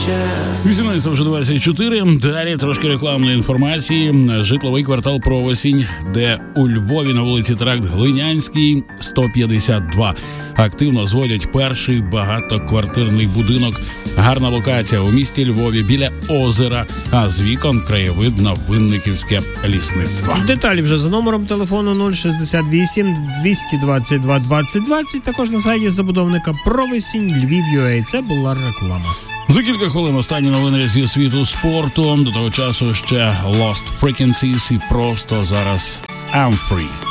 18:24. Далі трошки рекламної інформації. Житловий квартал Провесінь, де у Львові на вулиці Тракт Глинянський, 152. Активно зводять перший багатоквартирний будинок. Гарна локація у місті Львові біля озера, а з вікон краєвид на Винниківське лісництво. Деталі вже за номером телефону 068 222 2020. Також на сайті забудовника Провесінь, Львів.UA. Це була реклама. За кілька хвилин останні новини зі світу спорту. До того часу ще Lost Frequencies і просто зараз I'm Free.